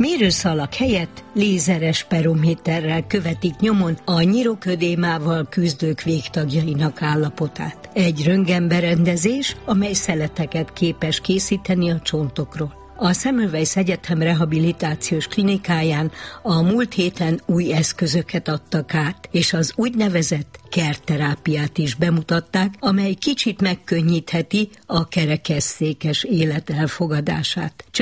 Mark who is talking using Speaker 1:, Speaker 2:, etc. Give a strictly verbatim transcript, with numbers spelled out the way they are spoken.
Speaker 1: Mérőszalak helyett lézeres perométerrel követik nyomon a nyiroködémával küzdők végtagjainak állapotát. Egy röntgenberendezés, amely szeleteket képes készíteni a csontokról. A Semmelweis Egyetem rehabilitációs klinikáján a múlt héten új eszközöket adtak át, és az úgynevezett kerterápiát is bemutatták, amely kicsit megkönnyítheti a kerekesszékes élet elfogadását.